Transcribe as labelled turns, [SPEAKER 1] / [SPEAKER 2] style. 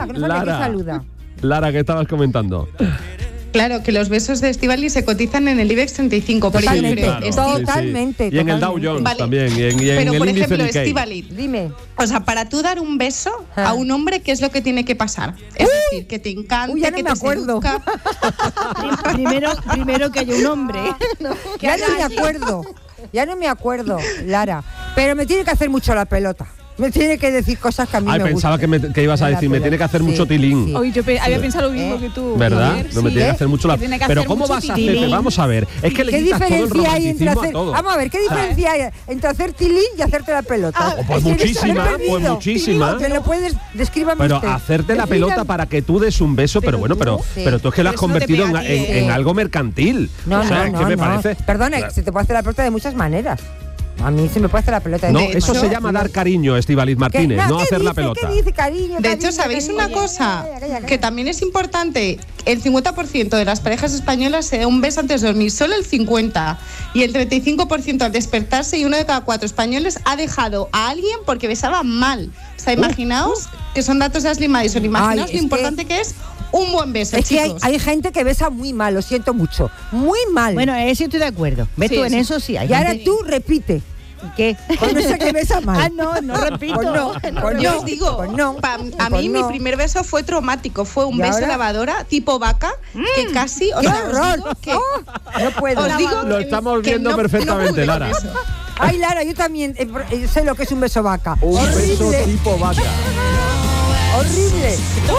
[SPEAKER 1] Lara, que no sabe que saluda.
[SPEAKER 2] Lara, ¿qué estabas comentando?
[SPEAKER 3] Claro, que los besos de Estíbaliz se cotizan en el IBEX 35. Por
[SPEAKER 1] Totalmente,
[SPEAKER 3] ejemplo,
[SPEAKER 1] totalmente.
[SPEAKER 2] Y en el Dow Jones
[SPEAKER 3] Vale.
[SPEAKER 2] también. Y en
[SPEAKER 3] Pero,
[SPEAKER 2] el
[SPEAKER 3] por
[SPEAKER 2] índice
[SPEAKER 3] ejemplo,
[SPEAKER 2] Nikkei.
[SPEAKER 3] Estíbaliz,
[SPEAKER 1] Dime.
[SPEAKER 3] o sea, para tú dar un beso a un hombre, ¿qué es lo que tiene que pasar? Es decir, que te encante,
[SPEAKER 1] ya no
[SPEAKER 3] que
[SPEAKER 1] me
[SPEAKER 3] te
[SPEAKER 1] acuerdo.
[SPEAKER 3] seduzca.
[SPEAKER 4] Primero que haya un hombre.
[SPEAKER 1] Ya no me acuerdo. Ya no me acuerdo, Lara. Pero me tiene que hacer mucho la pelota. Me tiene que decir cosas que a mí me
[SPEAKER 2] pensaba
[SPEAKER 1] gustan.
[SPEAKER 2] que ibas a
[SPEAKER 1] La
[SPEAKER 2] decir, me
[SPEAKER 1] pelota.
[SPEAKER 2] tiene que hacer
[SPEAKER 1] Sí,
[SPEAKER 2] mucho tilín.
[SPEAKER 1] sí.
[SPEAKER 4] Hoy yo había pensado lo mismo que tú.
[SPEAKER 2] ¿Verdad?
[SPEAKER 4] Javier,
[SPEAKER 2] No me
[SPEAKER 4] sí.
[SPEAKER 2] tiene que hacer mucho la...
[SPEAKER 4] Que tiene que
[SPEAKER 2] Pero
[SPEAKER 4] hacer
[SPEAKER 2] ¿cómo
[SPEAKER 4] mucho
[SPEAKER 2] vas a
[SPEAKER 4] tilín.
[SPEAKER 2] hacer? Vamos a ver. Es que le
[SPEAKER 1] ¿Qué
[SPEAKER 2] quitas todo el
[SPEAKER 1] diferencia hay entre
[SPEAKER 2] romanticismo
[SPEAKER 1] hacer...
[SPEAKER 2] a todo.
[SPEAKER 1] Vamos a ver, ¿qué diferencia hay entre hacer tilín y hacerte la pelota?
[SPEAKER 2] Pues
[SPEAKER 1] Es que
[SPEAKER 2] muchísima,
[SPEAKER 1] he perdido.
[SPEAKER 2] pues muchísima.
[SPEAKER 1] ¿Me lo puedes? Descríbame
[SPEAKER 2] Pero
[SPEAKER 1] usted.
[SPEAKER 2] hacerte la
[SPEAKER 1] Defina-
[SPEAKER 2] pelota para que tú des un beso, pero bueno, pero
[SPEAKER 1] Sí.
[SPEAKER 2] tú es que lo has
[SPEAKER 4] Pero eso no te
[SPEAKER 2] convertido
[SPEAKER 4] pega a ti,
[SPEAKER 2] en algo mercantil.
[SPEAKER 1] No,
[SPEAKER 2] o sea, es que me parece...
[SPEAKER 1] Perdona, se te puede hacer la pelota de muchas maneras. A mí se me puede hacer la pelota de
[SPEAKER 2] No,
[SPEAKER 1] muchas
[SPEAKER 2] eso se
[SPEAKER 1] maneras.
[SPEAKER 2] llama dar cariño, Estíbaliz Martínez, no
[SPEAKER 1] ¿qué
[SPEAKER 2] hacer la
[SPEAKER 1] dice?
[SPEAKER 2] pelota.
[SPEAKER 1] ¿Qué dice, cariño?
[SPEAKER 3] De hecho,
[SPEAKER 1] cariño,
[SPEAKER 3] ¿sabéis
[SPEAKER 1] cariño?
[SPEAKER 3] una cosa?
[SPEAKER 1] Calla.
[SPEAKER 3] Que también es importante. El 50% de las parejas españolas se da un beso antes de dormir, solo el 50%. Y el 35% al despertarse, y 1 de cada 4 españoles ha dejado a alguien porque besaba mal. O sea, imaginaos que son datos de Ashley Madison. Imaginaos
[SPEAKER 1] Ay,
[SPEAKER 3] lo importante que es un buen beso,
[SPEAKER 1] Es que
[SPEAKER 3] chicos.
[SPEAKER 1] hay gente que besa muy mal, lo siento mucho. Muy mal.
[SPEAKER 4] Bueno, eso estoy de acuerdo. ¿Ves
[SPEAKER 3] Sí,
[SPEAKER 4] tú en
[SPEAKER 3] sí.
[SPEAKER 4] eso? Sí. Hay
[SPEAKER 1] y ahora
[SPEAKER 4] gente-
[SPEAKER 1] tú repite.
[SPEAKER 4] ¿Qué?
[SPEAKER 1] Con ese que besa mal.
[SPEAKER 4] No repito.
[SPEAKER 1] Pues no, pues
[SPEAKER 3] Yo
[SPEAKER 1] no,
[SPEAKER 3] os digo,
[SPEAKER 1] pues no,
[SPEAKER 3] a
[SPEAKER 1] pues
[SPEAKER 3] mí
[SPEAKER 1] no.
[SPEAKER 3] mi primer beso fue traumático. Fue un
[SPEAKER 1] ¿Y
[SPEAKER 3] beso
[SPEAKER 1] ahora?
[SPEAKER 3] lavadora tipo vaca que casi, o
[SPEAKER 1] ¡Qué
[SPEAKER 3] sea, os
[SPEAKER 1] horror!
[SPEAKER 3] digo que
[SPEAKER 1] No puedo.
[SPEAKER 3] os digo
[SPEAKER 2] Lo
[SPEAKER 3] que-
[SPEAKER 2] estamos
[SPEAKER 3] que
[SPEAKER 2] viendo
[SPEAKER 3] no-
[SPEAKER 2] perfectamente,
[SPEAKER 3] no pude
[SPEAKER 2] Lara.
[SPEAKER 3] con eso.
[SPEAKER 1] Ay, Lara, yo también sé lo que es un beso vaca.
[SPEAKER 2] Un beso
[SPEAKER 1] Horrible,
[SPEAKER 2] tipo vaca.
[SPEAKER 1] horrible.